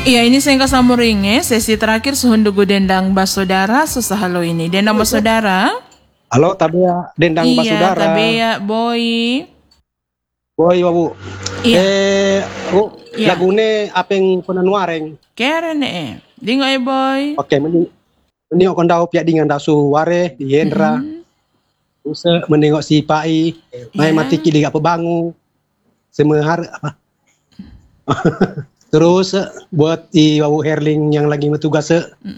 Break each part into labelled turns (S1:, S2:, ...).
S1: Iya, ini saya kasih ringe sesi terakhir suhundugu dendang basodara susah halo ini. Dendang basodara.
S2: Halo Tabea, Dendang
S1: Iya,
S2: Basudara.
S1: tabea boy.
S2: Boy wabu.
S1: Iya. Iya.
S2: Lagune apeng penanuareng.
S1: Keren Dingo boy.
S2: Oke, mending kon daw pia dengan dasu ware Yendra. Use menengok si Pai, mai mati kili apa bangu. Semehar apa? Terus buat i wabu Herling yang lagi bertugas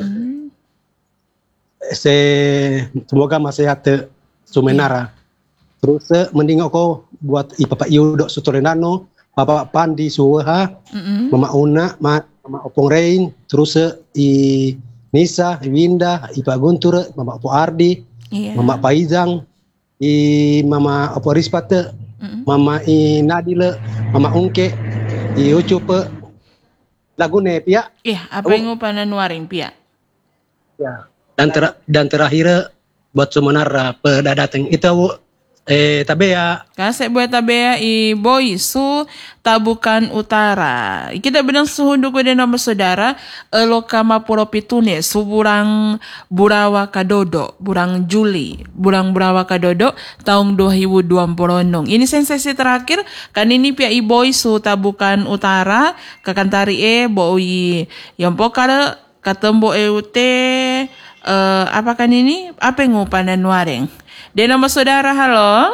S2: semoga masih ada sumenara. Terus meningok ko buat i papa Yudo Sutorenano, papa Pandi Suha, mama Una, mama Opong Rain, terus i Nisa, Winda, i Pak Guntur, mama Opo Ardi, mama Paizang, i mama Opo Rispate, mama i Nadile, mama Ungke, i Ucupe, lagune pia.
S1: Iya, apa yang pananuaring pia?
S2: Ya. Dan terakhir buat semenara pedadateng itu Tabea.
S1: Kasih buat tabea i boy su Tabukan Utara. Kita bilang suhu duku de nama saudara lokama puro pitune suburang Burawa Kadodo, burang Juli, burang Burawa Kadodo tahun 2020. Ini sensasi terakhir kan ini pia i boy su Tabukan Utara kakantari boy yang pokal katembo eute apa kan ini? Apa yang ngupanan wareng? De nama saudara, halo?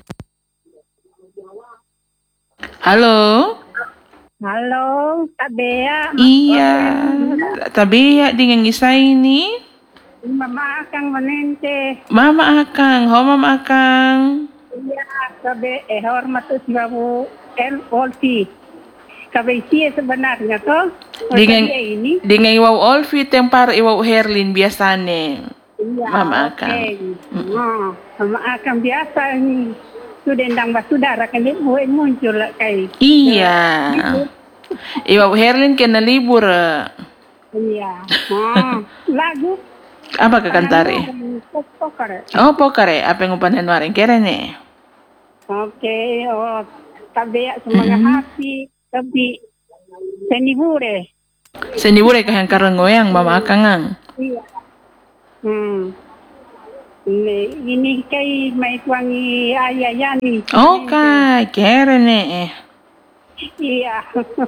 S1: Halo?
S3: Halo, Tabea.
S1: Iya, Tabea dengan isa ini.
S3: Mama Akang menente.
S1: Mama Akang, Mama Akang.
S3: Iya, Tabe, hormat babu Olfi. Kabisi sebenarnya toh.
S1: Dengan iwaw Olfi tempar iwaw Herlin biasane.
S3: Iya,
S1: Mama Akang.
S3: Mama Akang biasa ini. Dendang basudara kan buat muncul kayak.
S1: Iya. Iwaw Herlin kena libur.
S3: Iya. Lagu.
S1: Apa kekantari?
S3: Pokare.
S1: Oh, pokare. Apa yang upanan waring kerene?
S3: Oke, Tabea semangat hati. Tapi
S1: Sendibure kahang karengoyang Mama Akangang.
S3: Iya. Ini kay may tuangi ayayani.
S1: Okay, kerene.
S3: Iya.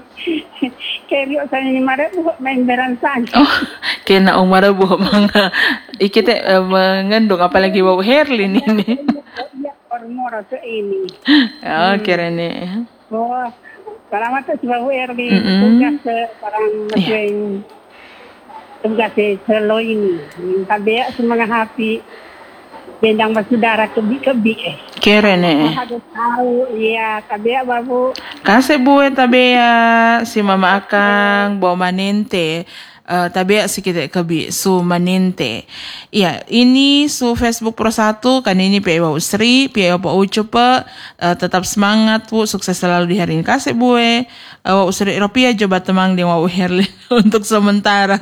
S3: Kaya sa ni marabuh main beransan.
S1: Oh, kena marabuh mga ikite mengandung apalagi wow Herlin ini.
S3: Iya, ormora sa ini.
S1: Oh, kerene.
S3: Oh, salamat sa Babu Herlin. Tugas parang masing tugas sa ini. Tabea semangat happy. Dendang basudara kebi-kebi
S1: Kerene.
S3: Harus tahu, iya, Tabea Babu.
S1: Kasih buat Tabea si Mama Akang bawa manente. Tabea si kita kebi su manente. Iya, ini su Facebook Pro 1 kan ini Pia Sri, Pia Ucupa, tetap semangat Bu, sukses selalu di hari ini. Kasih buat Sri Ropia coba temang di Wau Herlin untuk sementara.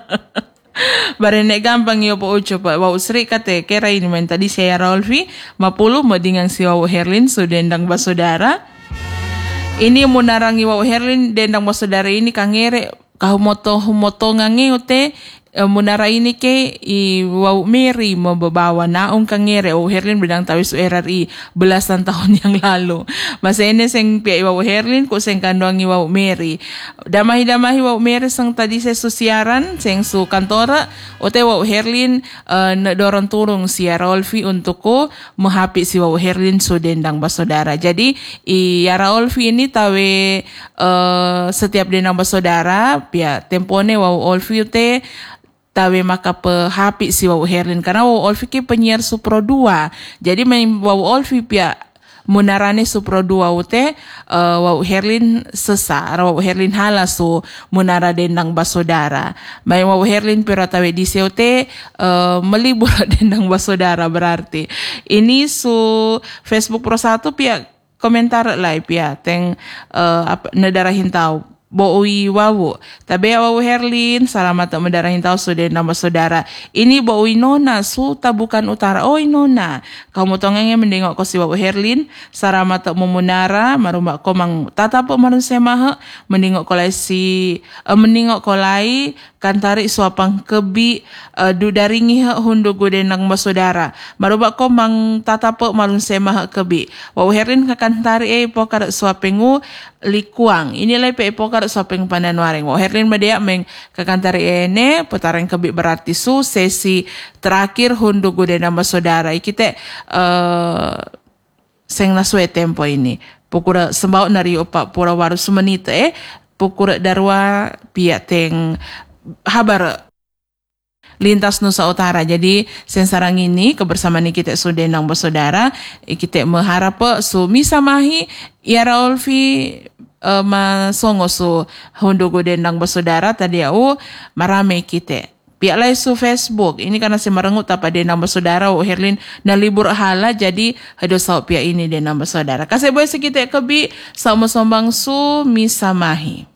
S1: Barene gampang yo po uco pa wau Sri kate kera ini main tadi saya Rolfi mapulu modingang si wau Herlin su dendang basodara ini munarangi wau Herlin dendang basodara ini kangere kahumoto ngange ute munara ini ke i wau Mary membawa naong kangere wau Herlin bidang tawis RRI belasan tahun yang lalu masa ini seng pia wau Herlin ko seng kanduangi wau Mary damahi wau Mary sang tadi saya susiaran seng su kantora ote wau Herlin dorong turung si Rolfi untuk ko mehapi si wau Herlin su dendang basodara jadi i Rolfi ini tawe setiap dendang basodara pia tempone wau Olfi te tawe maka pehapi si Wau Herlin karena Wau Olfi ke penyiar Supro 2 jadi main Wau Olfi pia munarane Supro 2 ute Wau Herlin sesa Wau Herlin hala su munara dendang basodara main Wau Herlin pira tawe di seute melibur dendang basodara berarti ini su Facebook Pro 1 pia komentar live ya teng nedara hintau Boui wawu. Tabe wawu Herlin, salamat tak mendarahin tahu sudah nama saudara. Ini boui nona, su tabukan utara. Oi nona, kamu tongengnya mendengok ko si wawu Herlin, salamat tak memunara, marumak ko mang tatap marun semaha, mendengok ko lai mendengok ko lai kantari suapang kebi dudaringi hundu gode nang saudara. Marumak ko mang tatap marun semaha kebi. Wawu Herlin kakantari pokar suapengu likuang. Inilah pe pokar sopeng pananwaring. Wo Herlin madea meng kakantari ene putaran kebi berarti su sesi terakhir hundu gode nama saudara. Ikite seng nasue tempo ini. Pukura sembau nari opa pura waru sumenite pukura darwa pia teng habar lintas Nusa Utara. Jadi sensarang ini kebersamaan kita sudah nang bersaudara. Kita mengharap su misamahi ya Raulfi masongo su hundo gode nang bersaudara tadi au marame kita. Pihak lain su Facebook. Ini karena si merengut apa dia nang bersaudara Herlin na libur hala jadi hado sau pihak ini dia nang bersaudara. Kasih boy sekitar kebi sama sombang su misamahi.